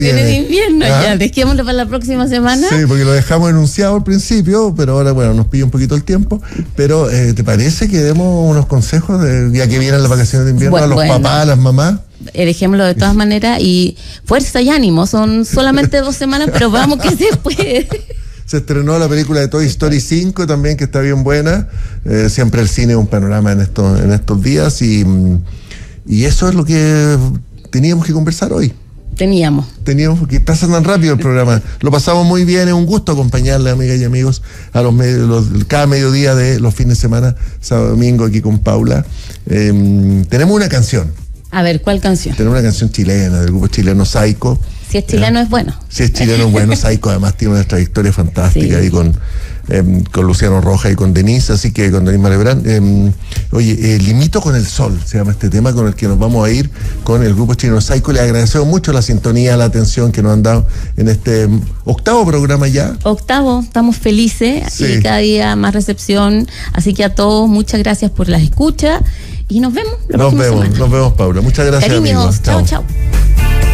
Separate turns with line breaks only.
Viene de invierno, ya, dejémoslo para la próxima semana.
Sí, porque lo dejamos enunciado al principio, pero ahora, bueno, nos pilla un poquito el tiempo. Pero, ¿te parece que demos unos consejos, ya que vienen las vacaciones de invierno, a los papás, a las mamás?
Dejémoslo de todas maneras, y fuerza y ánimo, son solamente 2 semanas, pero vamos que se puede.
Se estrenó la película de Toy Story 5 también, que está bien buena. Siempre el cine es un panorama en estos días, y eso es lo que teníamos que conversar hoy.
Teníamos,
porque pasa tan rápido el programa. Lo pasamos muy bien, es un gusto acompañarle, amigas y amigos, a cada mediodía de los fines de semana, sábado y domingo, aquí con Paula. Tenemos una canción.
A ver, ¿cuál canción?
Tenemos una canción chilena, del grupo chileno Saico.
Si es chileno es bueno.
Si es chileno es bueno. Saico además tiene una trayectoria fantástica, sí. Y con Luciano Rojas y con Denise, así que con Denise Malebrán. Limito con el sol, se llama este tema con el que nos vamos a ir con el grupo chileno Saico. Le agradecemos mucho la sintonía, la atención que nos han dado en este 8º programa ya. 8º,
estamos felices, sí. Y cada día más recepción, así que a todos muchas gracias por las escuchas y nos vemos.
Nos vemos, Paula. Muchas gracias,
cariños,
amigos.
Chao.